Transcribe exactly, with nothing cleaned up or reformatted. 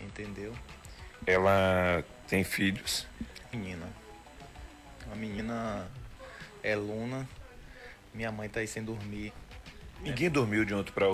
entendeu? Ela tem filhos? Menina. A menina é Luna. Minha mãe tá aí sem dormir. Ninguém dormiu de ontem para